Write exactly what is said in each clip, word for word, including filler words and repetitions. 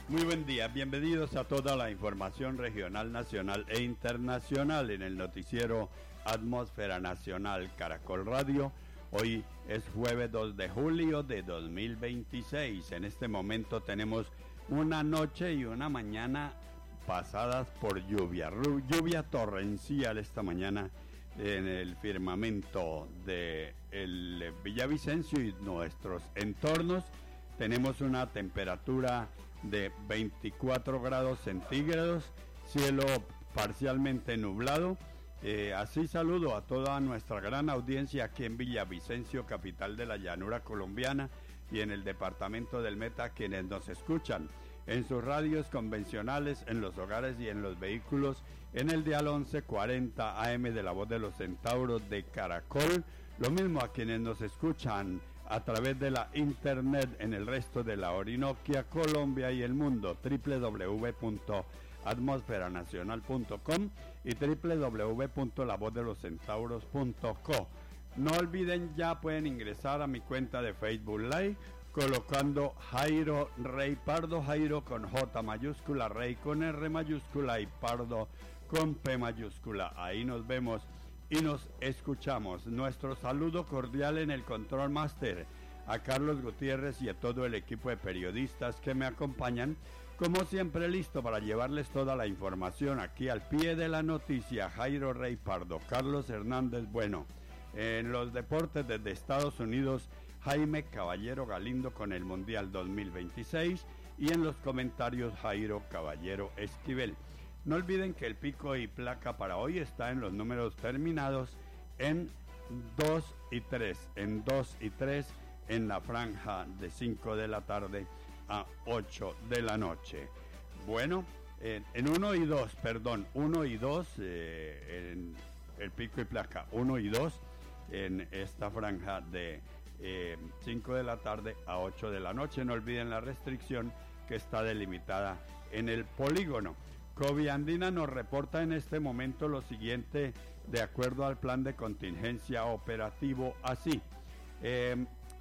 Muy buen día, bienvenidos a toda la información regional, nacional e internacional en el noticiero Atmósfera Nacional Caracol Radio. Hoy es jueves dos de julio de dos mil veintiséis. En este momento tenemos una noche y una mañana pasadas por lluvia, lluvia torrencial esta mañana en el firmamento de el Villavicencio y nuestros entornos. Tenemos una temperatura de veinticuatro grados centígrados, cielo parcialmente nublado. Eh, así saludo a toda nuestra gran audiencia aquí en Villavicencio, capital de la llanura colombiana, y en el departamento del Meta, quienes nos escuchan en sus radios convencionales, en los hogares y en los vehículos, en el dial once cuarenta A M de la Voz de los Centauros de Caracol. Lo mismo a quienes nos escuchan a través de la internet en el resto de la Orinoquia, Colombia y el mundo, doble u doble u doble u punto atmósfera nacional punto com y doble u doble u doble u punto la voz de los centauros punto co. No olviden, ya pueden ingresar a mi cuenta de Facebook Live colocando Jairo Rey Pardo, Jairo con J mayúscula, Rey con R mayúscula y Pardo con P mayúscula. Ahí nos vemos y nos escuchamos. Nuestro saludo cordial en el Control Master a Carlos Gutiérrez y a todo el equipo de periodistas que me acompañan, como siempre listo para llevarles toda la información aquí al pie de la noticia. Jairo Rey Pardo, Carlos Hernández Bueno. En los deportes desde Estados Unidos, Jaime Caballero Galindo con el Mundial dos mil veintiséis, y en los comentarios Jairo Caballero Esquivel. No olviden que el pico y placa para hoy está en los números terminados en dos y tres, en dos y tres en la franja de cinco de la tarde a ocho de la noche. Bueno, eh, en uno y dos, perdón, uno y dos, eh, en el pico y placa uno y dos en esta franja de eh, cinco de la tarde a ocho de la noche. No olviden la restricción que está delimitada en el polígono. Coviandina nos reporta en este momento lo siguiente, de acuerdo al plan de contingencia operativo, así. Eh,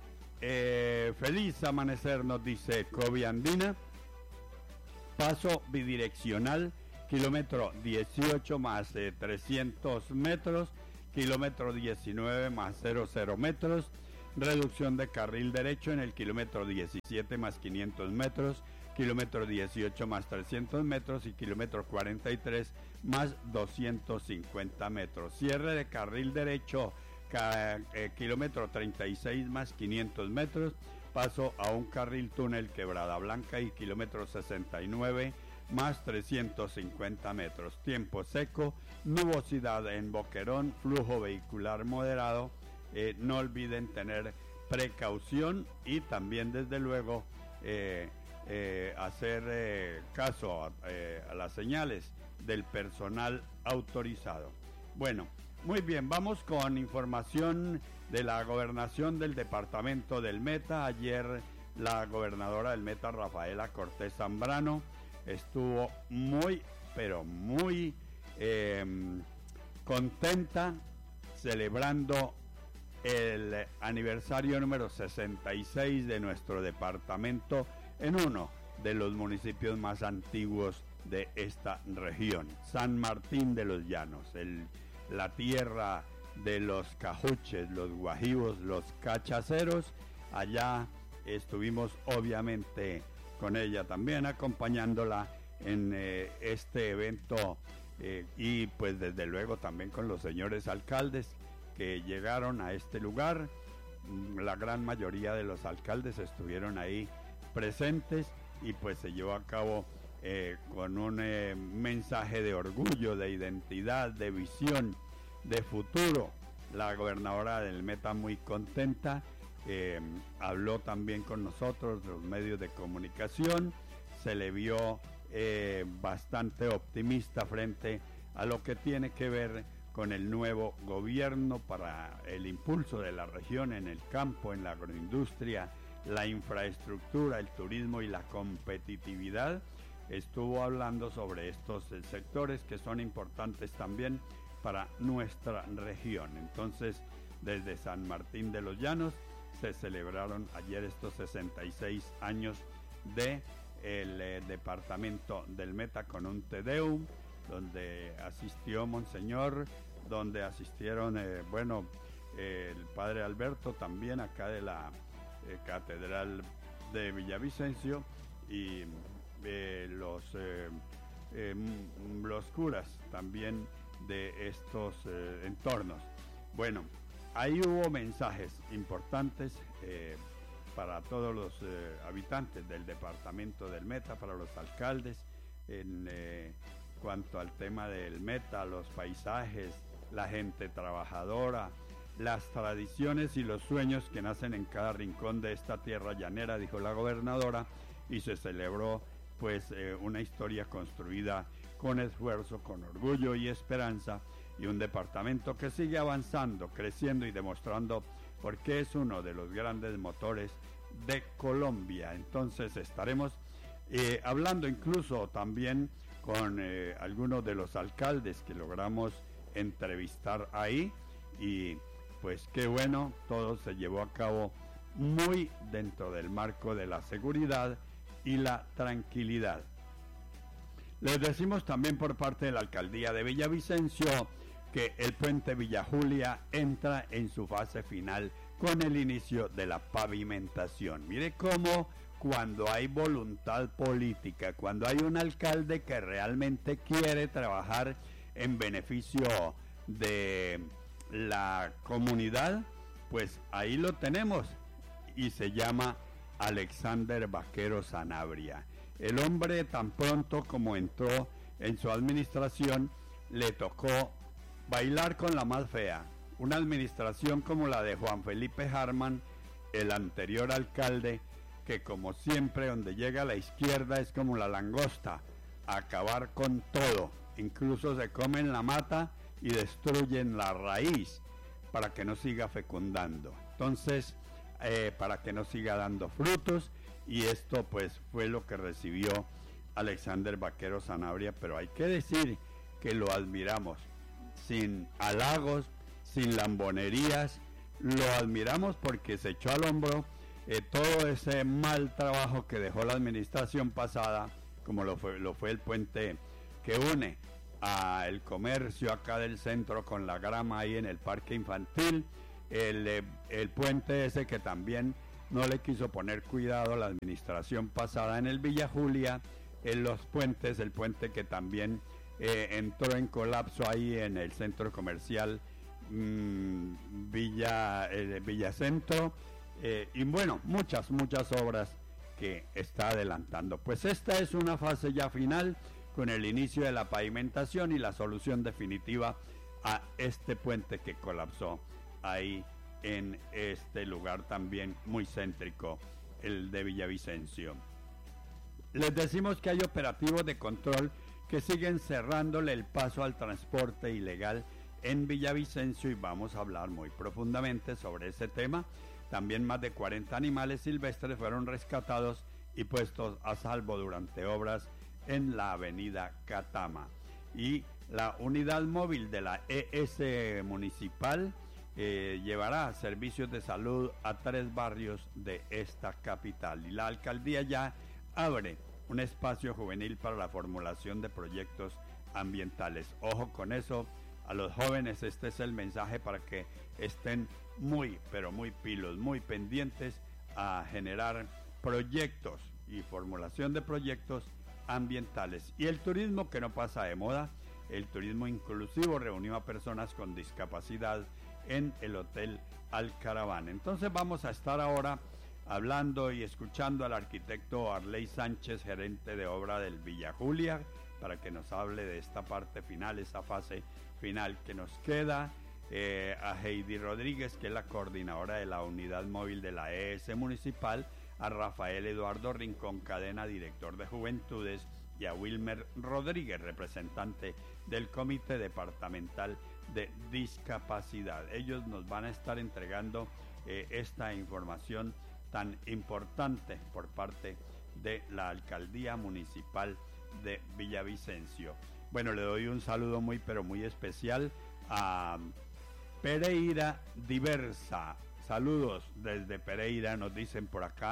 eh, feliz amanecer, nos dice Coviandina. Paso bidireccional, kilómetro dieciocho más eh, trescientos metros, kilómetro diecinueve más cero metros, reducción de carril derecho en el kilómetro diecisiete más quinientos metros, kilómetro dieciocho más trescientos metros y kilómetro cuarenta y tres más doscientos cincuenta metros. Cierre de carril derecho, ca, eh, kilómetro treinta y seis más quinientos metros. Paso a un carril túnel Quebrada Blanca y kilómetro sesenta y nueve más trescientos cincuenta metros. Tiempo seco, nubosidad en Boquerón, flujo vehicular moderado. Eh, no olviden tener precaución y también desde luego eh, Eh, hacer eh, caso a, eh, a las señales del personal autorizado. Bueno, muy bien, vamos con información de la gobernación del departamento del Meta. Ayer la gobernadora del Meta, Rafaela Cortés Zambrano, estuvo muy, pero muy eh, contenta celebrando el aniversario número sesenta y seis de nuestro departamento en uno de los municipios más antiguos de esta región, San Martín de los Llanos, el, la tierra de los cajuches, los guajivos, los cachaceros. Allá estuvimos obviamente con ella también acompañándola en eh, este evento eh, y pues desde luego también con los señores alcaldes que llegaron a este lugar. La gran mayoría de los alcaldes estuvieron ahí presentes y pues se llevó a cabo eh, con un eh, mensaje de orgullo, de identidad, de visión, de futuro. La gobernadora del Meta muy contenta, eh, habló también con nosotros, los medios de comunicación, se le vio eh, bastante optimista frente a lo que tiene que ver con el nuevo gobierno para el impulso de la región en el campo, en la agroindustria, la infraestructura, el turismo y la competitividad. Estuvo hablando sobre estos sectores que son importantes también para nuestra región. Entonces, desde San Martín de los Llanos se celebraron ayer estos sesenta y seis años de el eh, departamento del Meta con un Te Deum, donde asistió Monseñor, donde asistieron, eh, bueno, eh, el Padre Alberto también acá de la eh, Catedral de Villavicencio y eh, los, eh, eh, los curas también de estos eh, entornos. Bueno, ahí hubo mensajes importantes eh, para todos los eh, habitantes del departamento del Meta, para los alcaldes, en eh, cuanto al tema del Meta, los paisajes, la gente trabajadora, las tradiciones y los sueños que nacen en cada rincón de esta tierra llanera, dijo la gobernadora, y se celebró pues eh, una historia construida con esfuerzo, con orgullo y esperanza, y un departamento que sigue avanzando, creciendo y demostrando por qué es uno de los grandes motores de Colombia. Entonces estaremos eh, hablando incluso también con eh, algunos de los alcaldes que logramos entrevistar ahí, y pues qué bueno, todo se llevó a cabo muy dentro del marco de la seguridad y la tranquilidad. Les decimos también por parte de la alcaldía de Villavicencio que el puente Villa Julia entra en su fase final con el inicio de la pavimentación. Mire cómo cuando hay voluntad política, cuando hay un alcalde que realmente quiere trabajar en beneficio de la comunidad, pues ahí lo tenemos, y se llama Alexander Vaquero Sanabria. El hombre, tan pronto como entró en su administración, le tocó bailar con la más fea, una administración como la de Juan Felipe Harman, el anterior alcalde, que como siempre donde llega a la izquierda es como la langosta, acabar con todo, incluso se comen la mata y destruyen la raíz para que no siga fecundando, entonces eh, para que no siga dando frutos, y esto pues fue lo que recibió Alexander Vaquero Sanabria. Pero hay que decir que lo admiramos, sin halagos, sin lambonerías, lo admiramos porque se echó al hombro eh, todo ese mal trabajo que dejó la administración pasada, como lo fue, lo fue el puente que une a el comercio acá del centro con la grama ahí en el parque infantil, el, eh, el puente ese que también no le quiso poner cuidado a la administración pasada en el Villa Julia, en los puentes, el puente que también eh, entró en colapso ahí en el centro comercial mmm, Villa eh, Villacentro, eh, y bueno, muchas, muchas obras que está adelantando. Pues esta es una fase ya final, con el inicio de la pavimentación y la solución definitiva a este puente que colapsó ahí en este lugar también muy céntrico, el de Villavicencio. Les decimos que hay operativos de control que siguen cerrándole el paso al transporte ilegal en Villavicencio, y vamos a hablar muy profundamente sobre ese tema. También más de cuarenta animales silvestres fueron rescatados y puestos a salvo durante obras en la avenida Catama. Y la unidad móvil de la E S municipal eh, llevará servicios de salud a tres barrios de esta capital. Y la alcaldía ya abre un espacio juvenil para la formulación de proyectos ambientales. Ojo con eso, a los jóvenes este es el mensaje para que estén muy, pero muy pilos, muy pendientes a generar proyectos y formulación de proyectos ambientales. Y el turismo que no pasa de moda, el turismo inclusivo, reunió a personas con discapacidad en el Hotel Alcaraván. Entonces vamos a estar ahora hablando y escuchando al arquitecto Arley Sánchez, gerente de obra del Villa Julia, para que nos hable de esta parte final, esa fase final que nos queda, eh, a Heidi Rodríguez, que es la coordinadora de la unidad móvil de la E S municipal, a Rafael Eduardo Rincón Cadena, director de Juventudes, y a Wilmer Rodríguez, representante del Comité Departamental de Discapacidad. Ellos nos van a estar entregando eh, esta información tan importante por parte de la Alcaldía Municipal de Villavicencio. Bueno, le doy un saludo muy pero muy especial a Pereira Diversa. Saludos desde Pereira, nos dicen por acá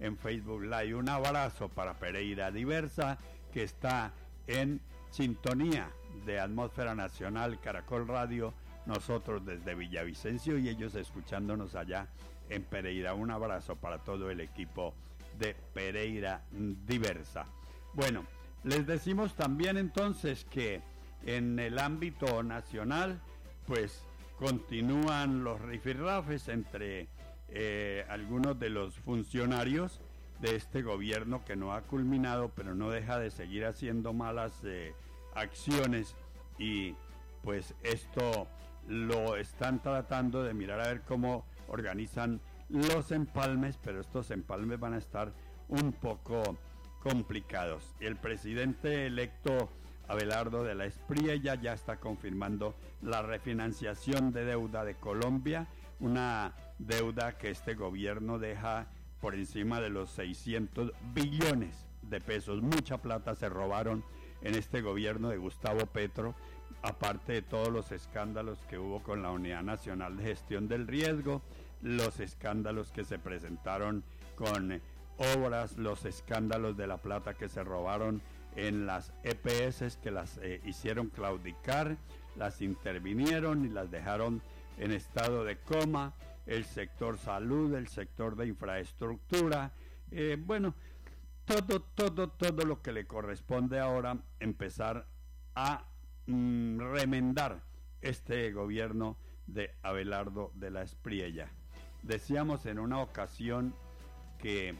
en Facebook Live. Un abrazo para Pereira Diversa, que está en sintonía de Atmósfera Nacional, Caracol Radio, nosotros desde Villavicencio y ellos escuchándonos allá en Pereira. Un abrazo para todo el equipo de Pereira Diversa. Bueno, les decimos también entonces que en el ámbito nacional, pues continúan los rifirrafes entre eh, algunos de los funcionarios de este gobierno que no ha culminado, pero no deja de seguir haciendo malas eh, acciones, y pues esto lo están tratando de mirar a ver cómo organizan los empalmes, pero estos empalmes van a estar un poco complicados. El presidente electo Abelardo de la Espriella ya está confirmando la refinanciación de deuda de Colombia, una deuda que este gobierno deja por encima de los seiscientos billones de pesos. Mucha plata se robaron en este gobierno de Gustavo Petro, aparte de todos los escándalos que hubo con la Unidad Nacional de Gestión del Riesgo, los escándalos que se presentaron con obras, los escándalos de la plata que se robaron en las E P S que las eh, hicieron claudicar, las intervinieron y las dejaron en estado de coma, el sector salud, el sector de infraestructura, eh, bueno, todo, todo, todo lo que le corresponde ahora empezar a mm, remendar este gobierno de Abelardo de la Espriella. Decíamos en una ocasión que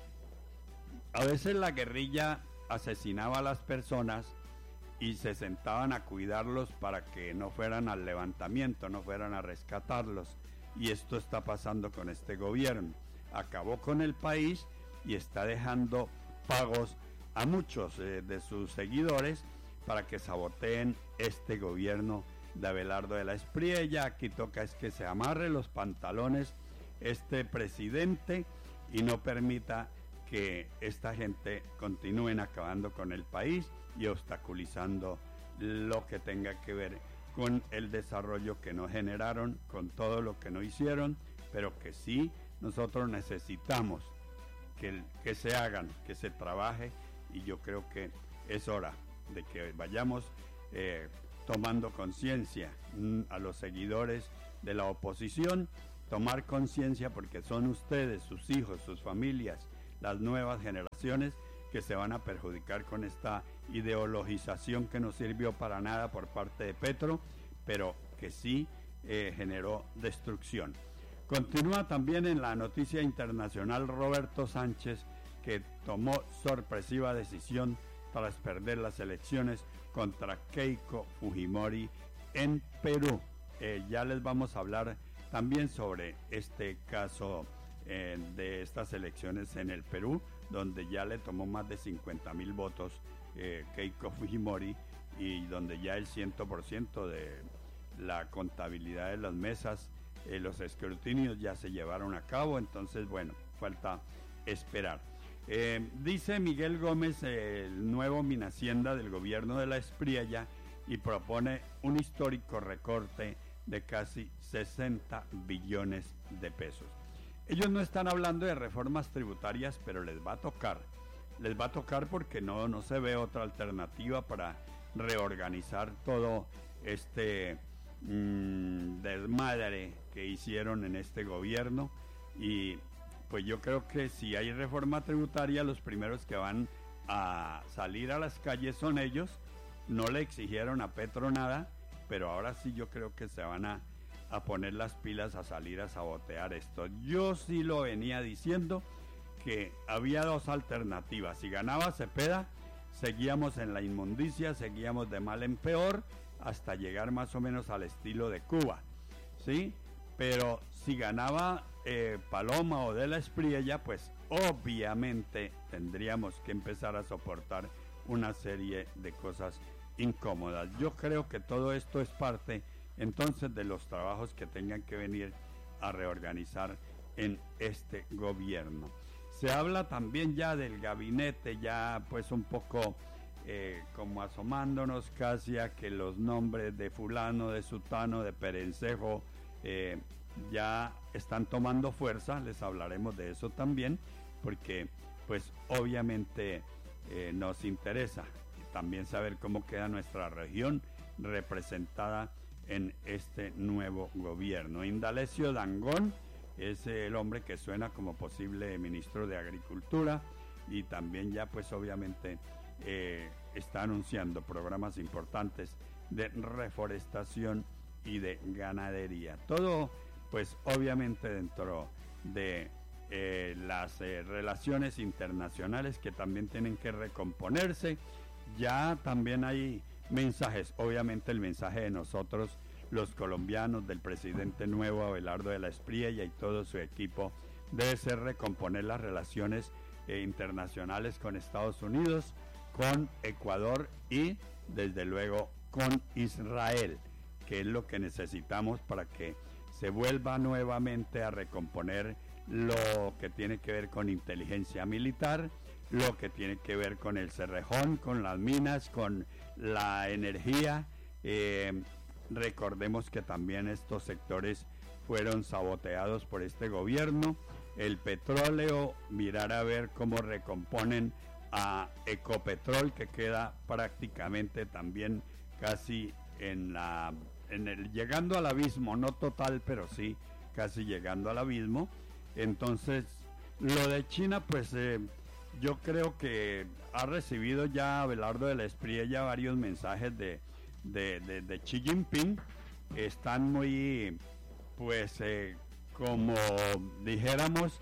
a veces la guerrilla asesinaba a las personas y se sentaban a cuidarlos para que no fueran al levantamiento, no fueran a rescatarlos. Y esto está pasando con este gobierno. Acabó con el país y está dejando pagos a muchos eh, de sus seguidores para que saboteen este gobierno de Abelardo de la Espriella. Aquí toca es que se amarre los pantalones este presidente y no permita que esta gente continúen acabando con el país y obstaculizando lo que tenga que ver con el desarrollo que no generaron, con todo lo que no hicieron, pero que sí nosotros necesitamos que, que se hagan, que se trabaje, y yo creo que es hora de que vayamos eh, tomando conciencia mm, a los seguidores de la oposición, tomar conciencia porque son ustedes, sus hijos, sus familias, las nuevas generaciones que se van a perjudicar con esta ideologización que no sirvió para nada por parte de Petro, pero que sí eh, generó destrucción. Continúa también en la noticia internacional Roberto Sánchez, que tomó sorpresiva decisión tras perder las elecciones contra Keiko Fujimori en Perú. Eh, ya les vamos a hablar también sobre este caso eh, de estas elecciones en el Perú, donde ya le tomó más de cincuenta mil votos eh, Keiko Fujimori, y donde ya el cien por ciento de la contabilidad de las mesas, eh, los escrutinios ya se llevaron a cabo. Entonces, bueno, falta esperar. Eh, dice Miguel Gómez, eh, el nuevo Minacienda del gobierno de la Espriella, y propone un histórico recorte de casi sesenta billones de pesos. Ellos no están hablando de reformas tributarias, pero les va a tocar. Les va a tocar porque no, no se ve otra alternativa para reorganizar todo este mmm, desmadre que hicieron en este gobierno. Y pues yo creo que si hay reforma tributaria, los primeros que van a salir a las calles son ellos. No le exigieron a Petro nada, pero ahora sí yo creo que se van a, a poner las pilas a salir a sabotear esto. Yo sí lo venía diciendo, que había dos alternativas. Si ganaba Cepeda, seguíamos en la inmundicia, seguíamos de mal en peor, hasta llegar más o menos al estilo de Cuba, ¿sí? Pero si ganaba eh, Paloma o de la Espriella, pues obviamente tendríamos que empezar a soportar una serie de cosas incómodas. Yo creo que todo esto es parte entonces de los trabajos que tengan que venir a reorganizar en este gobierno. Se habla también ya del gabinete, ya pues un poco eh, como asomándonos casi a que los nombres de fulano, de sutano, de perencejo eh, ya están tomando fuerza. Les hablaremos de eso también, porque pues obviamente eh, nos interesa también saber cómo queda nuestra región representada en este nuevo gobierno. Indalecio Dangond es el hombre que suena como posible ministro de Agricultura y también ya pues obviamente eh, está anunciando programas importantes de reforestación y de ganadería. Todo pues obviamente dentro de eh, las eh, relaciones internacionales que también tienen que recomponerse. Ya también hay mensajes, obviamente el mensaje de nosotros los colombianos, del presidente nuevo Abelardo de la Espriella y todo su equipo, debe ser recomponer las relaciones eh, internacionales con Estados Unidos, con Ecuador y desde luego con Israel, que es lo que necesitamos para que se vuelva nuevamente a recomponer lo que tiene que ver con inteligencia militar, lo que tiene que ver con el Cerrejón, con las minas, con la energía. Eh, recordemos que también estos sectores fueron saboteados por este gobierno. El petróleo, mirar a ver cómo recomponen a Ecopetrol, que queda prácticamente también casi en la, en el, llegando al abismo, no total, pero sí casi llegando al abismo. Entonces, lo de China, pues eh, yo creo que ha recibido ya Abelardo de la Espriella varios mensajes de, de, de, de Xi Jinping. Están muy, pues, eh, como dijéramos,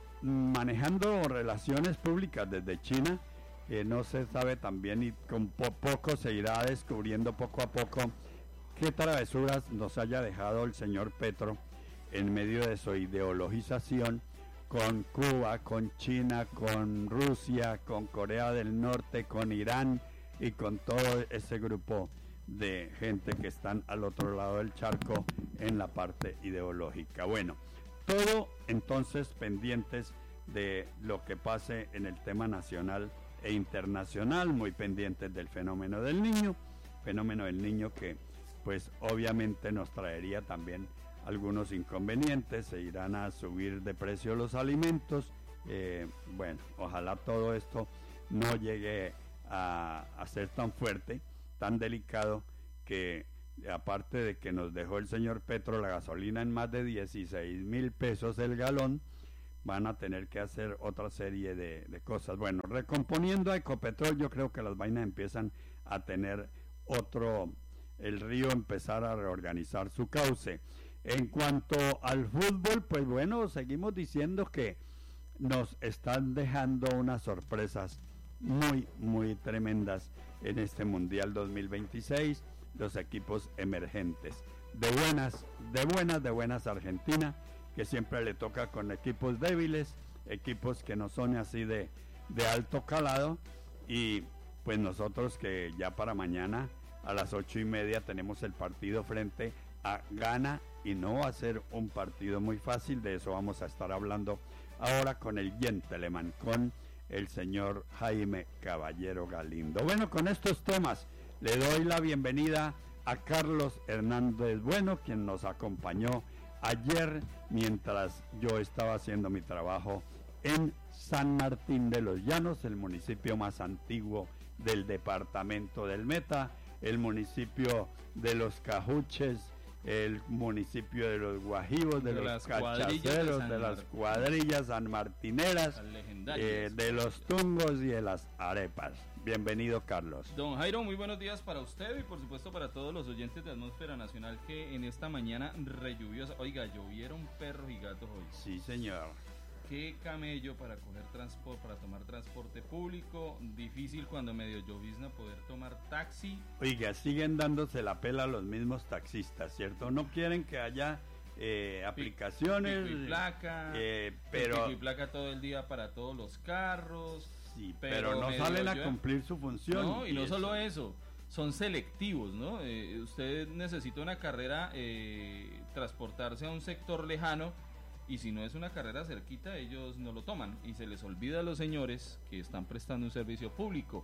manejando relaciones públicas desde China. Eh, no se sabe también y con po poco se irá descubriendo poco a poco qué travesuras nos haya dejado el señor Petro en medio de su ideologización con Cuba, con China, con Rusia, con Corea del Norte, con Irán y con todo ese grupo de gente que están al otro lado del charco en la parte ideológica. Bueno, todo entonces pendientes de lo que pase en el tema nacional e internacional, muy pendientes del fenómeno del niño, fenómeno del niño que pues obviamente nos traería también algunos inconvenientes. Se irán a subir de precio los alimentos. Eh, bueno, ojalá todo esto no llegue a, a ser tan fuerte, tan delicado, que aparte de que nos dejó el señor Petro la gasolina en más de dieciséis mil pesos el galón, van a tener que hacer otra serie de, de cosas. Bueno, recomponiendo a Ecopetrol, yo creo que las vainas empiezan a tener otro, el río empezar a reorganizar su cauce. En cuanto al fútbol, pues bueno, seguimos diciendo que nos están dejando unas sorpresas muy, muy tremendas en este Mundial dos mil veintiséis, los equipos emergentes. De buenas, de buenas, de buenas Argentina, que siempre le toca con equipos débiles, equipos que no son así de, de alto calado, y pues nosotros que ya para mañana a las ocho y media tenemos el partido frente a Ghana, y no va a ser un partido muy fácil. De eso vamos a estar hablando ahora con el gentleman, con el señor Jaime Caballero Galindo. Bueno, con estos temas le doy la bienvenida a Carlos Hernández Bueno, quien nos acompañó ayer mientras yo estaba haciendo mi trabajo en San Martín de los Llanos, el municipio más antiguo del departamento del Meta, el municipio de los Cajuches, el municipio de los Guajivos, de, de los Cachaceros, de, de las cuadrillas sanmartineras, eh, de los Tungos y de las Arepas. Bienvenido, Carlos. Don Jairo, muy buenos días para usted y por supuesto para todos los oyentes de Atmósfera Nacional que en esta mañana re lluviosa, oiga, llovieron perros y gatos hoy. Sí, señor. Qué camello para coger transporte, para tomar transporte público, difícil cuando medio llovizna poder tomar taxi. Oiga, siguen dándose la pela a los mismos taxistas, ¿cierto? No quieren que haya eh, aplicaciones. Pico y placa, eh, pero pico y placa todo el día para todos los carros. Sí, pero, pero no salen a llueve. cumplir su función. No, y, y no eso. solo eso, son selectivos, ¿no? Eh, usted necesita una carrera, eh, transportarse a un sector lejano, y si no es una carrera cerquita, ellos no lo toman, y se les olvida a los señores que están prestando un servicio público.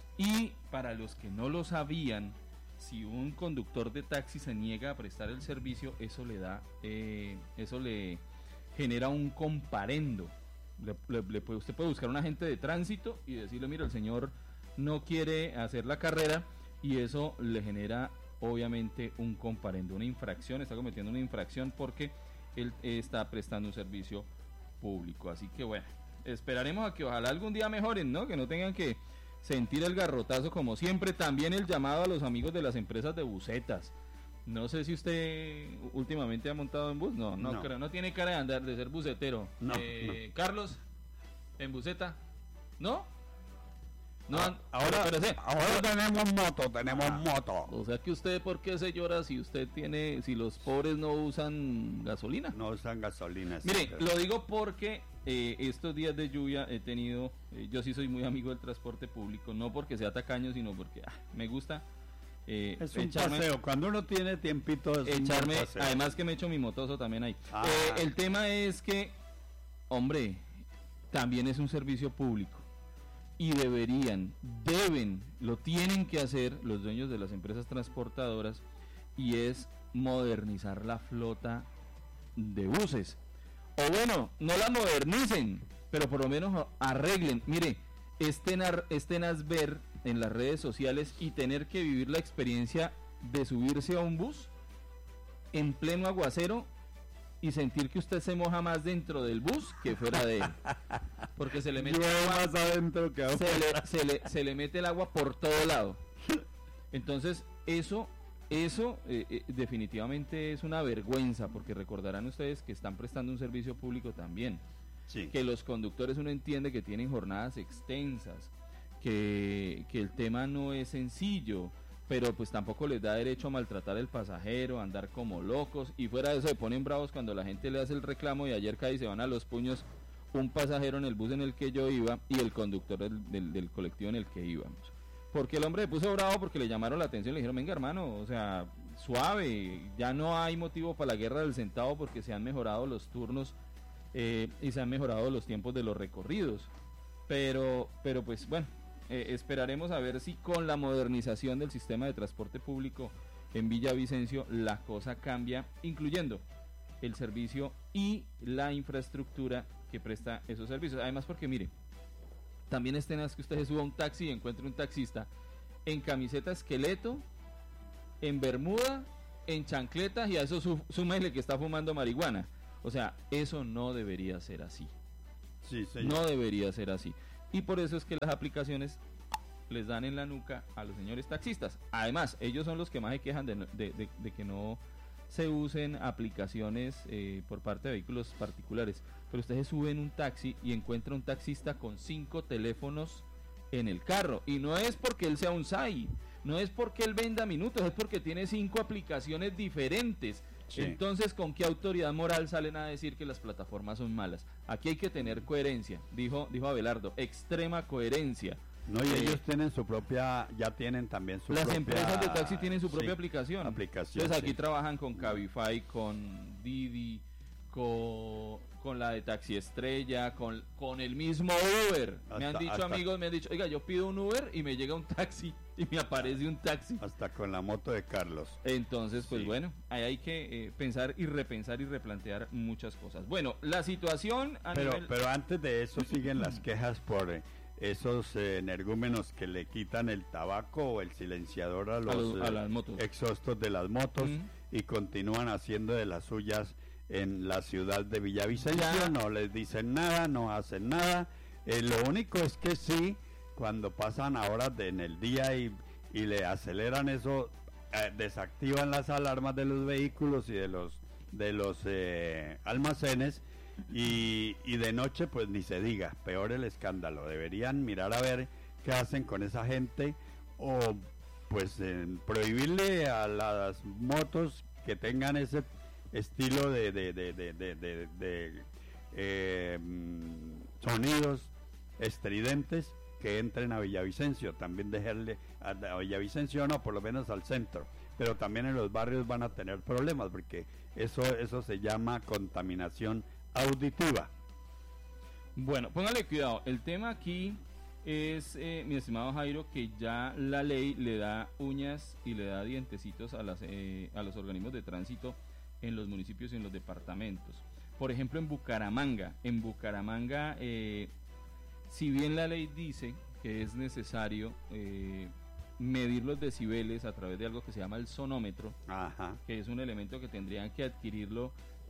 Y para los que no lo sabían, si un conductor de taxi se niega a prestar el servicio, eso le da, eh, eso le genera un comparendo. Le, le, le puede, usted puede buscar un agente de tránsito y decirle, mira, el señor no quiere hacer la carrera, y eso le genera obviamente un comparendo, una infracción, está cometiendo una infracción porque él está prestando un servicio público. Así que bueno, esperaremos a que ojalá algún día mejoren, ¿no? Que no tengan que sentir el garrotazo como siempre. También el llamado a los amigos de las empresas de busetas. No sé si usted últimamente ha montado en bus. No, no, no. creo, no tiene cara de andar, de ser busetero. No, eh, no. Carlos, en buseta, ¿no? No, ah, ahora, pero, pero sí, ahora tenemos moto, tenemos ah, moto. O sea que usted, ¿por qué se llora si usted tiene, si los pobres no usan gasolina? No usan gasolina. Mire, sí, pero... lo digo porque eh, estos días de lluvia he tenido, eh, yo sí soy muy amigo del transporte público, no porque sea tacaño, sino porque ah, me gusta. Eh, es un echarme, paseo, cuando uno tiene tiempito es echarme, un paseo. Además que me echo mi motoso también ahí. Ah. Eh, el tema es que, hombre, también es un servicio público. Y deberían, deben, lo tienen que hacer los dueños de las empresas transportadoras, y es modernizar la flota de buses. O bueno, no la modernicen, pero por lo menos arreglen. Mire, es tenaz, es tenaz ver en las redes sociales y tener que vivir la experiencia de subirse a un bus en pleno aguacero y sentir que usted se moja más dentro del bus que fuera de él, porque se le mete el agua, más adentro que se, le, se, le, se le mete el agua por todo lado. Entonces eso eso eh, eh, definitivamente es una vergüenza, porque recordarán ustedes que están prestando un servicio público también, sí. Que los conductores, uno entiende que tienen jornadas extensas, que, que el tema no es sencillo, pero pues tampoco les da derecho a maltratar al pasajero, a andar como locos, y fuera de eso se ponen bravos cuando la gente le hace el reclamo, y ayer cae y se van a los puños un pasajero en el bus en el que yo iba y el conductor del, del, del colectivo en el que íbamos, porque el hombre se puso bravo porque le llamaron la atención, le dijeron, venga hermano, o sea, suave, ya no hay motivo para la guerra del centavo porque se han mejorado los turnos eh, y se han mejorado los tiempos de los recorridos, pero, pero pues bueno, Eh, esperaremos a ver si con la modernización del sistema de transporte público en Villavicencio la cosa cambia, incluyendo el servicio y la infraestructura que presta esos servicios. Además, porque mire, también es tenaz que usted se suba a un taxi y encuentre un taxista en camiseta esqueleto, en bermuda, en chancletas, y a eso su, súmele que está fumando marihuana. O sea, eso no debería ser así. Sí, señor. No debería ser así. Y por eso es que las aplicaciones les dan en la nuca a los señores taxistas. Además, ellos son los que más se quejan de, de, de, de que no se usen aplicaciones eh, por parte de vehículos particulares. Pero usted se sube en un taxi y encuentra un taxista con cinco teléfonos en el carro. Y no es porque él sea un S A I, no es porque él venda minutos, es porque tiene cinco aplicaciones diferentes. Sí. Entonces, ¿con qué autoridad moral salen a decir que las plataformas son malas? Aquí hay que tener coherencia, dijo dijo Abelardo, extrema coherencia. No, y eh, ellos tienen su propia, ya tienen también su las propia... Las empresas de taxi tienen su propia sí, aplicación. aplicación. Entonces aquí sí. trabajan con Cabify, con Didi, con, con la de Taxi Estrella, con, con el mismo Uber. Hasta, me han dicho hasta, amigos, me han dicho, oiga, yo pido un Uber y me llega un taxi y me aparece un taxi. Hasta con la moto de Carlos. Entonces, pues sí. bueno, ahí hay que eh, pensar y repensar y replantear muchas cosas. Bueno, la situación a pero, nivel... pero antes de eso siguen las quejas por eh, esos eh, energúmenos que le quitan el tabaco o el silenciador a los, a los a eh, las motos. exhaustos de las motos, uh-huh. y continúan haciendo de las suyas en la ciudad de Villavicencio. Ya. No les dicen nada, no hacen nada. Eh, lo único es que sí, cuando pasan a horas de, en el día y, y le aceleran eso, eh, desactivan las alarmas de los vehículos y de los de los eh, almacenes, y, y de noche pues ni se diga, peor el escándalo. Deberían mirar a ver qué hacen con esa gente, o pues eh, prohibirle a las motos que tengan ese estilo de de de de, de, de, de eh, sonidos estridentes, que entren a Villavicencio. También dejarle a, a Villavicencio, no, por lo menos al centro, pero también en los barrios van a tener problemas, porque eso eso se llama contaminación auditiva. Bueno, póngale cuidado, el tema aquí es, eh, mi estimado Jairo, que ya la ley le da uñas y le da dientecitos a las eh, a los organismos de tránsito en los municipios y en los departamentos. por ejemplo, en Bucaramanga, en Bucaramanga, eh, si bien la ley dice que es necesario eh, medir los decibeles a través de algo que se llama el sonómetro, Ajá. que es un elemento que tendrían que adquirirlo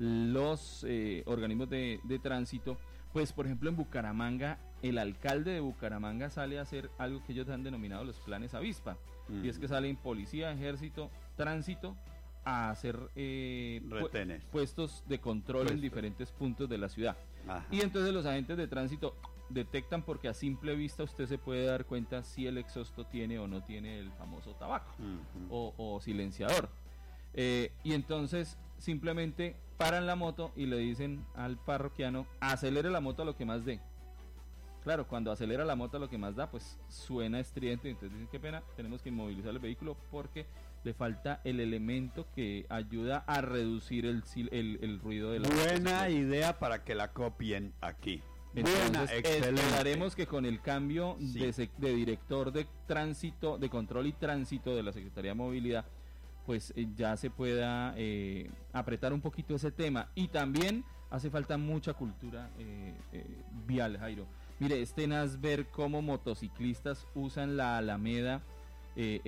los eh, organismos de, de tránsito, pues por ejemplo en Bucaramanga, el alcalde de Bucaramanga sale a hacer algo que ellos han denominado los planes avispa, uh-huh. y es que salen policía, ejército, tránsito, a hacer eh, pu- puestos de control Puesto. en diferentes puntos de la ciudad. Ajá. Y entonces los agentes de tránsito detectan, porque a simple vista usted se puede dar cuenta si el exhausto tiene o no tiene el famoso tabaco, uh-huh. o, o silenciador, eh, y entonces simplemente paran la moto y le dicen al parroquiano: acelere la moto a lo que más dé. Claro, cuando acelera la moto a lo que más da, pues suena estridente, entonces dicen: qué pena, tenemos que inmovilizar el vehículo porque le falta el elemento que ayuda a reducir el, el, el ruido de la Buena idea para que la copien aquí. Entonces, Buena, excelente. Esperaremos que con el cambio sí. de, de director de tránsito, de control y tránsito de la Secretaría de Movilidad, pues eh, ya se pueda eh, apretar un poquito ese tema. Y también hace falta mucha cultura eh, eh, vial, Jairo. Mire, es tenaz ver cómo motociclistas usan la Alameda eh,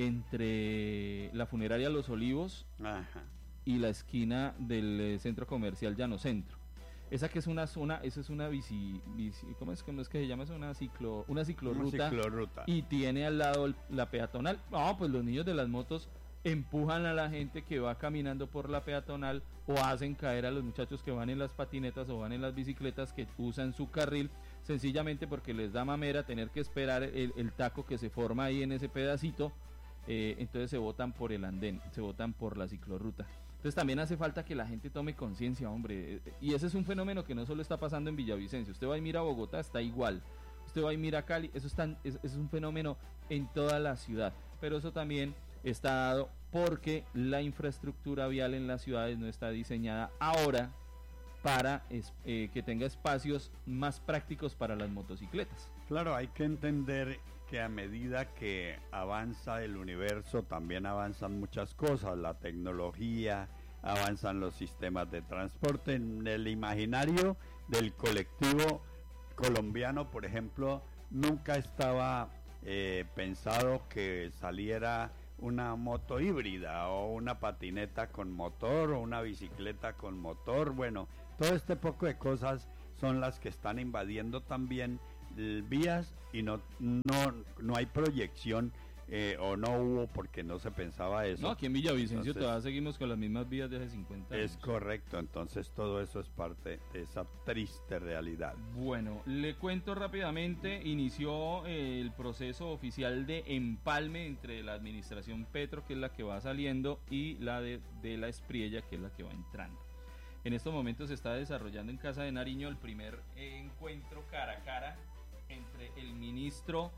entre la funeraria Los Olivos, Ajá. y la esquina del eh, centro comercial Llano Centro. Esa que es una zona, eso es una bici, bici ¿cómo es, cómo es que se llama? Es una ciclo, una ciclorruta, una ciclorruta. Y tiene al lado el, la peatonal. No, pues los niños de las motos empujan a la gente que va caminando por la peatonal, o hacen caer a los muchachos que van en las patinetas o van en las bicicletas, que usan su carril, sencillamente porque les da mamera tener que esperar el, el taco que se forma ahí en ese pedacito, eh, entonces se botan por el andén, se botan por la ciclorruta. Entonces también hace falta que la gente tome conciencia, hombre, y ese es un fenómeno que no solo está pasando en Villavicencio. Usted va y mira a Bogotá, está igual. Usted va y mira a Cali, eso está, es, es un fenómeno en toda la ciudad, pero eso también está dado porque la infraestructura vial en las ciudades no está diseñada ahora para eh, que tenga espacios más prácticos para las motocicletas. Claro, hay que entender que a medida que avanza el universo, también avanzan muchas cosas, la tecnología, avanzan los sistemas de transporte. En el imaginario del colectivo colombiano, por ejemplo, nunca estaba eh, pensado que saliera una moto híbrida o una patineta con motor o una bicicleta con motor. Bueno, todo este poco de cosas son las que están invadiendo también vías, y no no no hay proyección, eh, o no hubo porque no se pensaba eso. No, aquí en Villavicencio entonces, todavía seguimos con las mismas vías de hace cincuenta años. Es correcto, entonces todo eso es parte de esa triste realidad. Bueno, le cuento rápidamente, inició eh, el proceso oficial de empalme entre la administración Petro, que es la que va saliendo, y la de, de la Espriella, que es la que va entrando. En estos momentos se está desarrollando en Casa de Nariño el primer eh, encuentro cara a cara entre el ministro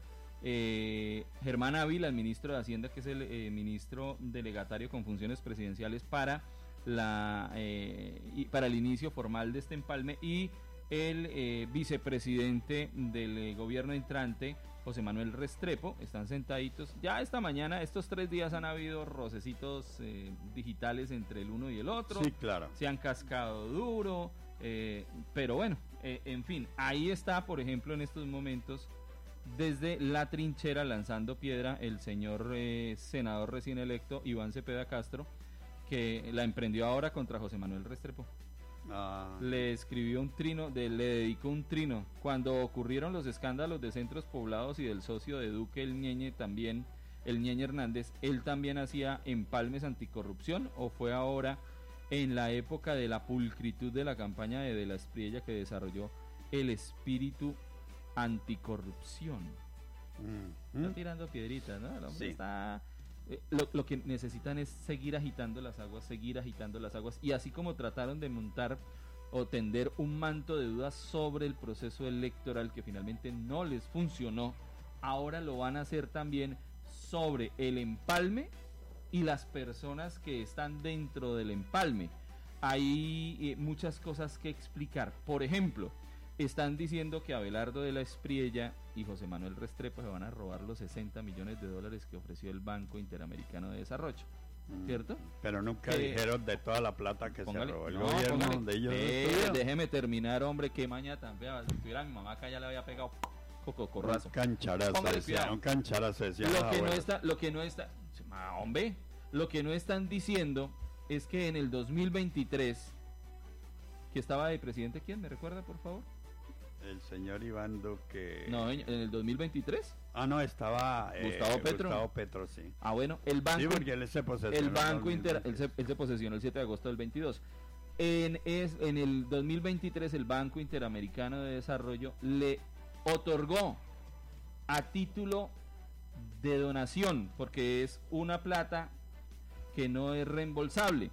eh, Germán Ávila, el ministro de Hacienda, que es el eh, ministro delegatario con funciones presidenciales para la eh, y para el inicio formal de este empalme, y el eh, vicepresidente del eh, gobierno entrante, José Manuel Restrepo. Están sentaditos. Ya esta mañana, estos tres días han habido rocecitos eh, digitales entre el uno y el otro. Sí, claro. Se han cascado duro, eh, pero bueno, eh, en fin, ahí está, por ejemplo, en estos momentos, desde la trinchera lanzando piedra, el señor eh, senador recién electo Iván Cepeda Castro, que la emprendió ahora contra José Manuel Restrepo. Ah. Le escribió un trino, de, le dedicó un trino. Cuando ocurrieron los escándalos de centros poblados y del socio de Duque, el Ñeñe también, el Ñeñe Hernández, él también hacía empalmes anticorrupción, o fue ahora en la época de la pulcritud de la campaña de, de la Espriella, que desarrolló el espíritu anticorrupción. Mm. Está tirando piedritas, ¿no? El hombre sí. está... Lo, lo que necesitan es seguir agitando las aguas, seguir agitando las aguas, y así como trataron de montar o tender un manto de dudas sobre el proceso electoral que finalmente no les funcionó, ahora lo van a hacer también sobre el empalme y las personas que están dentro del empalme. Hay eh, muchas cosas que explicar. Por ejemplo, están diciendo que Abelardo de la Espriella y José Manuel Restrepo se van a robar los sesenta millones de dólares que ofreció el Banco Interamericano de Desarrollo. ¿cierto? Pero nunca que, dijeron de toda la plata que póngale, se robó el no, gobierno póngale, donde ellos eh, déjeme terminar, hombre, qué maña tan fea. Si tuviera mi mamá acá ya le había pegado coco corrazo. Un cancharazo, decía, un cancharazo decía lo que no está, lo que no está, hombre, lo que no están diciendo es que en el dos mil veintitrés, que estaba de presidente, ¿quién me recuerda, por favor? El señor Iván Duque. No, en el dos mil veintitrés. Ah, no, estaba eh, Gustavo Petro. Gustavo Petro, sí. Ah, bueno, el banco. Sí, porque él se posesionó. El banco inter, él, se, él se posesionó el siete de agosto del veintidós. En, es, en el dos mil veintitrés, el Banco Interamericano de Desarrollo le otorgó a título de donación, porque es una plata que no es reembolsable,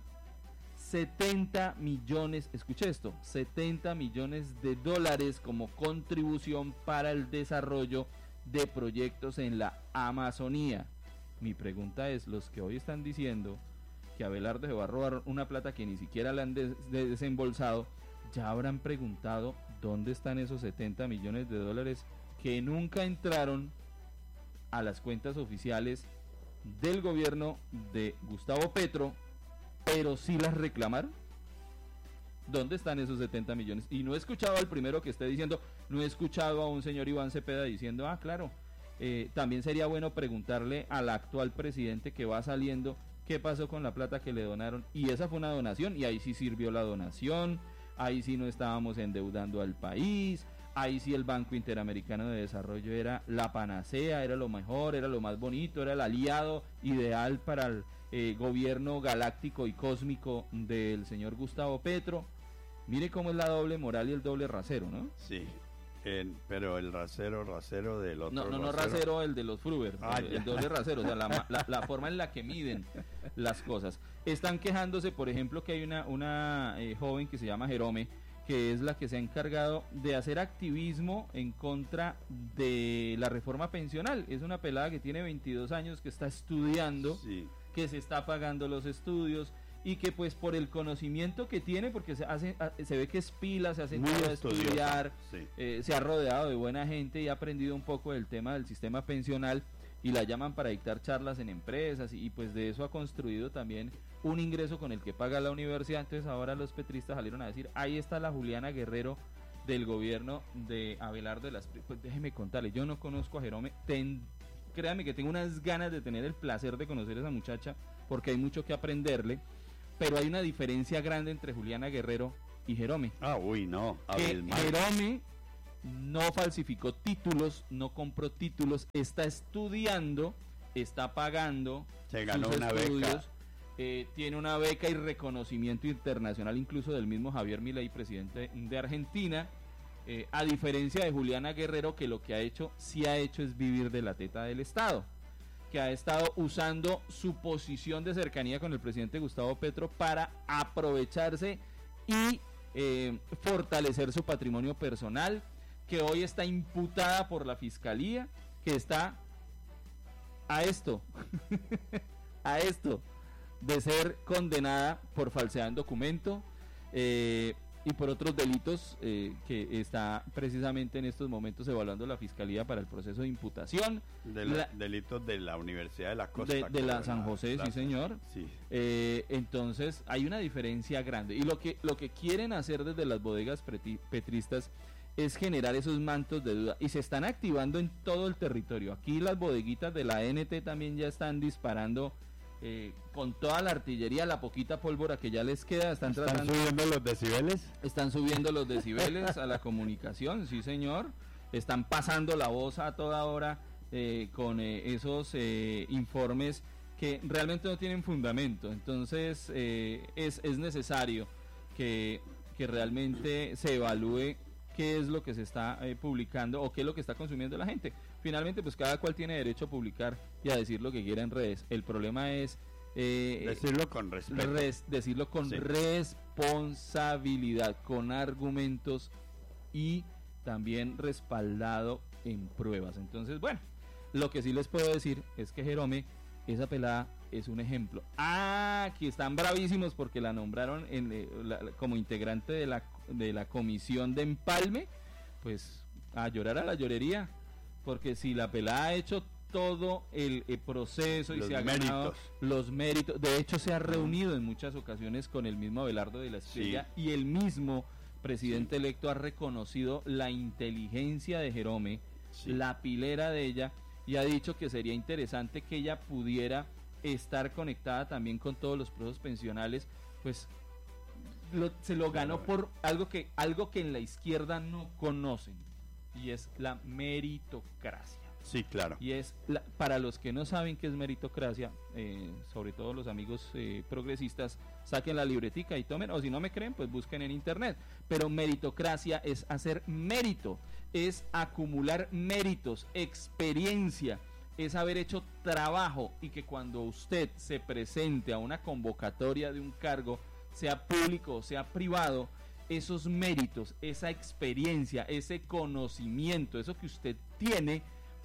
setenta millones, escuche esto, setenta millones de dólares como contribución para el desarrollo de proyectos en la Amazonía. Mi pregunta es, los que hoy están diciendo que Abelardo se va a robar una plata que ni siquiera le han des- de desembolsado, ya habrán preguntado dónde están esos setenta millones de dólares que nunca entraron a las cuentas oficiales del gobierno de Gustavo Petro, pero sí las reclamaron. ¿Dónde están esos setenta millones? Y no he escuchado al primero que esté diciendo, no he escuchado a un señor Iván Cepeda diciendo, ah, claro, eh, también sería bueno preguntarle al actual presidente que va saliendo qué pasó con la plata que le donaron. Y esa fue una donación, y ahí sí sirvió la donación, ahí sí no estábamos endeudando al país, ahí sí el Banco Interamericano de Desarrollo era la panacea, era lo mejor, era lo más bonito, era el aliado ideal para el eh, gobierno galáctico y cósmico del señor Gustavo Petro. Mire cómo es la doble moral y el doble rasero, ¿no? Sí, en, pero el rasero, rasero del otro. No, no, no rasero, rasero el de los Fruber, ah, el, el doble rasero, o sea, la, la, la forma en la que miden las cosas. Están quejándose, por ejemplo, que hay una, una eh, joven que se llama Jerome, que es la que se ha encargado de hacer activismo en contra de la reforma pensional. Es una pelada que tiene veintidós años, que está estudiando, sí. que se está pagando los estudios, y que pues por el conocimiento que tiene, porque se hace se ve que es pila, se hace a estudiar, sí. eh, se ha rodeado de buena gente y ha aprendido un poco del tema del sistema pensional, y la llaman para dictar charlas en empresas, y, y pues de eso ha construido también un ingreso con el que paga la universidad. Entonces ahora los petristas salieron a decir, ahí está la Juliana Guerrero del gobierno de Abelardo de las... Pues déjeme contarle, yo no conozco a Jerome, ten, créame que tengo unas ganas de tener el placer de conocer a esa muchacha, porque hay mucho que aprenderle, pero hay una diferencia grande entre Juliana Guerrero y Jerome. Ah, uy, no. Que Jerome no falsificó títulos, no compró títulos, está estudiando, está pagando, se ganó sus una estudios, beca. Eh, tiene una beca y reconocimiento internacional, incluso del mismo Javier Milei, presidente de Argentina, eh, a diferencia de Juliana Guerrero, que lo que ha hecho, sí ha hecho es vivir de la teta del Estado, que ha estado usando su posición de cercanía con el presidente Gustavo Petro para aprovecharse y eh, fortalecer su patrimonio personal, que hoy está imputada por la fiscalía, que está a esto, a esto, de ser condenada por falsedad en documento eh, y por otros delitos eh, que está precisamente en estos momentos evaluando la fiscalía para el proceso de imputación. De la, la, delitos de la Universidad de la Costa. De, de la San José, la, sí señor. Sí. Eh, entonces hay una diferencia grande, y lo que, lo que quieren hacer desde las bodegas preti, petristas es generar esos mantos de duda, y se están activando en todo el territorio. Aquí las bodeguitas de la N T también ya están disparando eh, con toda la artillería, la poquita pólvora que ya les queda. Están, ¿Están tratando, subiendo los decibeles? Están subiendo los decibeles a la comunicación, sí señor. Están pasando la voz a toda hora eh, con eh, esos eh, informes que realmente no tienen fundamento. Entonces eh, es, es necesario que, que realmente se evalúe qué es lo que se está eh, publicando o qué es lo que está consumiendo la gente. Finalmente, pues cada cual tiene derecho a publicar y a decir lo que quiera en redes. El problema es eh, decirlo con respeto, res, decirlo con sí. responsabilidad, con argumentos y también respaldado en pruebas. Entonces, bueno, lo que sí les puedo decir es que Jerome, esa pelada es un ejemplo. Ah, que están bravísimos porque la nombraron en, eh, la, como integrante de la de la comisión de empalme. Pues a llorar a la llorería, porque si la pelada ha hecho todo el, el proceso y los se ha méritos. ganado los méritos. De hecho, se ha reunido en muchas ocasiones con el mismo Abelardo de la Espriella, sí. Y el mismo presidente sí. electo ha reconocido la inteligencia de Jerome, sí. la pilera de ella, y ha dicho que sería interesante que ella pudiera estar conectada también con todos los procesos pensionales, pues lo, se lo ganó por algo que, algo que en la izquierda no conocen, y es la meritocracia. Sí, claro. Y es, la, para los que no saben qué es meritocracia, eh, sobre todo los amigos eh, progresistas, saquen la libretica y tomen, o si no me creen, pues busquen en internet. Pero meritocracia es hacer mérito, es acumular méritos, experiencia, es haber hecho trabajo, y que cuando usted se presente a una convocatoria de un cargo, sea público o sea privado, esos méritos, esa experiencia, ese conocimiento, eso que usted tiene,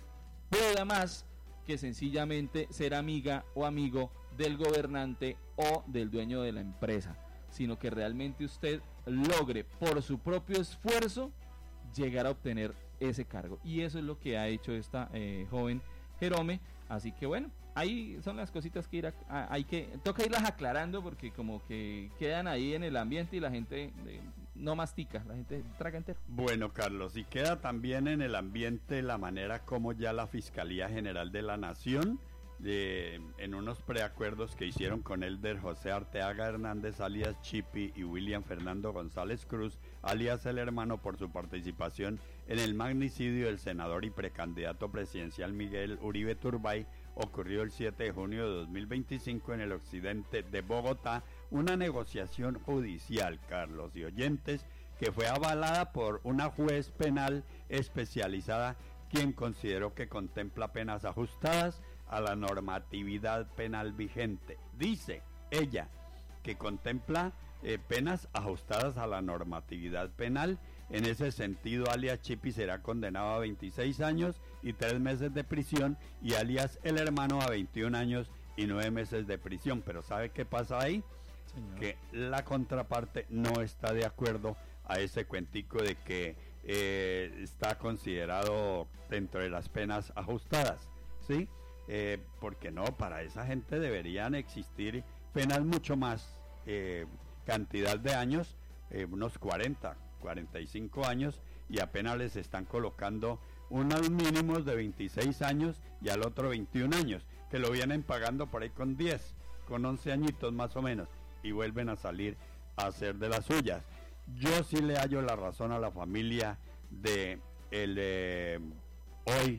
pueda más que sencillamente ser amiga o amigo del gobernante o del dueño de la empresa, sino que realmente usted logre por su propio esfuerzo llegar a obtener ese cargo. Y eso es lo que ha hecho esta eh, joven Jerome. Así que bueno, ahí son las cositas que ir a, a, hay que toca irlas aclarando, porque como que quedan ahí en el ambiente y la gente eh, no mastica, la gente traga entero. Bueno, Carlos, y queda también en el ambiente la manera como ya la Fiscalía General de la Nación, eh, en unos preacuerdos que hicieron con Elder José Arteaga Hernández, alias Chipi, y William Fernando González Cruz, alias el hermano, por su participación en el magnicidio del senador y precandidato presidencial Miguel Uribe Turbay, ocurrió el siete de junio de dos mil veinticinco en el occidente de Bogotá, una negociación judicial, Carlos y oyentes, que fue avalada por una juez penal especializada, quien consideró que contempla penas ajustadas a la normatividad penal vigente. Dice ella que contempla eh, penas ajustadas a la normatividad penal. En ese sentido, alias Chipi será condenado a veintiséis años y tres meses de prisión, y alias el hermano a veintiún años y nueve meses de prisión. Pero ¿sabe qué pasa ahí? Señor. Que la contraparte no está de acuerdo a ese cuentico de que eh, está considerado dentro de las penas ajustadas, ¿sí? Eh, porque no, para esa gente deberían existir penas mucho más, eh, cantidad de años, eh, unos cuarenta, cuarenta y cinco años, y apenas les están colocando unos mínimos de veintiséis años y al otro veintiún años, que lo vienen pagando por ahí con diez, con once añitos más o menos, y vuelven a salir a hacer de las suyas. Yo sí le hallo la razón a la familia de el eh, hoy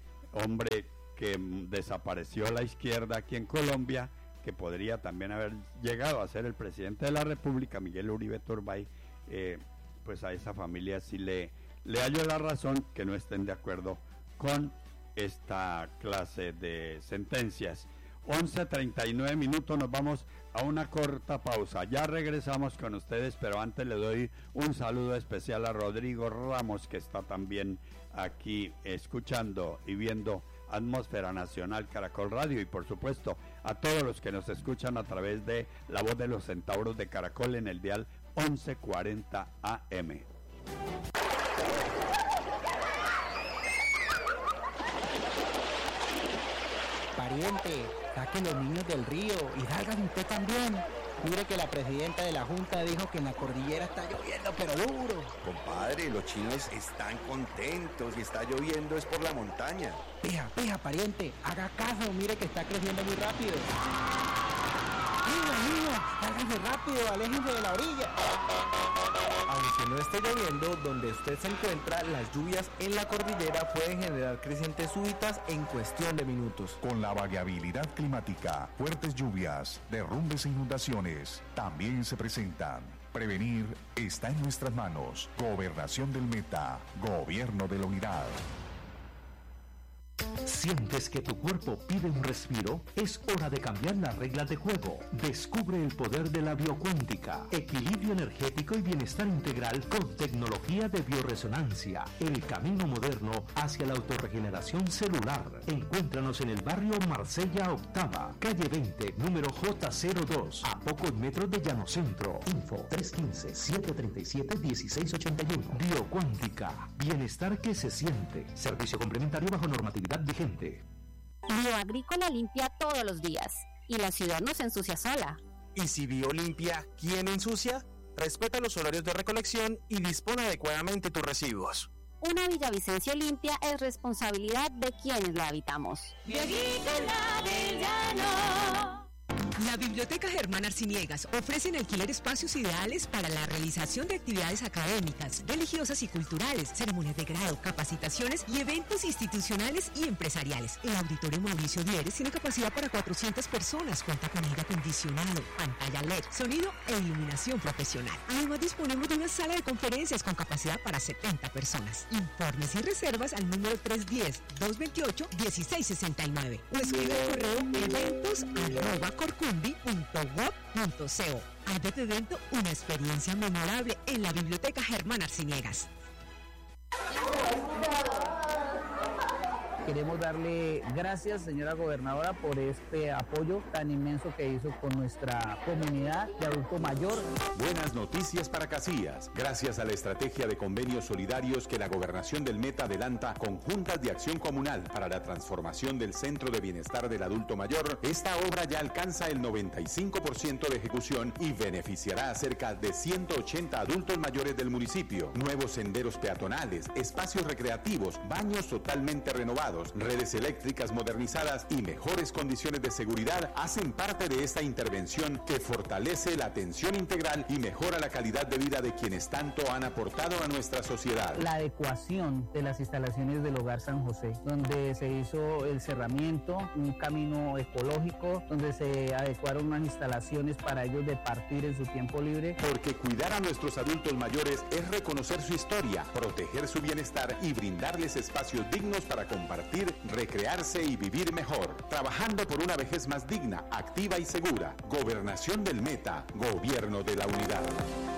hombre que desapareció a la izquierda aquí en Colombia, que podría también haber llegado a ser el presidente de la República, Miguel Uribe Turbay. eh, pues a esa familia sí le, le hallo la razón que no estén de acuerdo con esta clase de sentencias. once treinta y nueve minutos, nos vamos a una corta pausa. Ya regresamos con ustedes, pero antes le doy un saludo especial a Rodrigo Ramos, que está también aquí escuchando y viendo Atmósfera Nacional Caracol Radio, y por supuesto a todos los que nos escuchan a través de La Voz de los Centauros de Caracol en el dial once cuarenta A M. Pariente, saquen los niños del río y salgan usted también. Mire que la presidenta de la Junta dijo que en la cordillera está lloviendo, pero duro. Compadre, los chinos están contentos y está lloviendo es por la montaña. Pija, pija, pariente, haga caso, mire que está creciendo muy rápido. Niños, niños, sálganse rápido, aléjense de la orilla. Aunque no esté lloviendo, donde usted se encuentra, las lluvias en la cordillera pueden generar crecientes súbitas en cuestión de minutos. Con la variabilidad climática, fuertes lluvias, derrumbes e inundaciones también se presentan. Prevenir está en nuestras manos. Gobernación del Meta, Gobierno de la Unidad. ¿Sientes que tu cuerpo pide un respiro? Es hora de cambiar las reglas de juego. Descubre el poder de la biocuántica. Equilibrio energético y bienestar integral con tecnología de bioresonancia. El camino moderno hacia la autorregeneración celular. Encuéntranos en el barrio Marsella Octava, calle veinte, número J cero dos, a pocos metros de Llano Centro. Info tres uno cinco, siete tres siete, uno seis ocho uno. Biocuántica. Bienestar que se siente. Servicio complementario bajo normatividad vigente. Bioagrícola limpia todos los días y la ciudad no se ensucia sola. Y si Bio limpia, ¿quién ensucia? Respeta los horarios de recolección y dispone adecuadamente tus residuos. Una Villavicencio limpia es responsabilidad de quienes la habitamos. Bioagrícola del Llano. La Biblioteca Germán Arciniegas ofrece en alquiler espacios ideales para la realización de actividades académicas, religiosas y culturales, ceremonias de grado, capacitaciones y eventos institucionales y empresariales. El Auditorio Mauricio Dieres tiene capacidad para cuatrocientas personas, cuenta con aire acondicionado, pantalla L E D, sonido e iluminación profesional. Además disponemos de una sala de conferencias con capacidad para setenta personas. Informes y reservas al número tres uno cero, dos dos ocho, uno seis seis nueve o escribe al correo eventos arroba corcumbi punto gob punto co. Haz de tu evento una experiencia memorable en la Biblioteca Germán Arciniegas. Queremos darle gracias, señora gobernadora, por este apoyo tan inmenso que hizo con nuestra comunidad de adulto mayor. Buenas noticias para Casillas. Gracias a la estrategia de convenios solidarios que la Gobernación del Meta adelanta con juntas de acción comunal para la transformación del Centro de Bienestar del Adulto Mayor, esta obra ya alcanza el noventa y cinco por ciento de ejecución y beneficiará a cerca de ciento ochenta adultos mayores del municipio. Nuevos senderos peatonales, espacios recreativos, baños totalmente renovados, redes eléctricas modernizadas y mejores condiciones de seguridad hacen parte de esta intervención que fortalece la atención integral y mejora la calidad de vida de quienes tanto han aportado a nuestra sociedad. La adecuación de las instalaciones del Hogar San José, donde se hizo el cerramiento, un camino ecológico, donde se adecuaron unas instalaciones para ellos de partir en su tiempo libre. Porque cuidar a nuestros adultos mayores es reconocer su historia, proteger su bienestar y brindarles espacios dignos para compartir, recrearse y vivir mejor. Trabajando por una vejez más digna, activa y segura. Gobernación del Meta, Gobierno de la Unidad.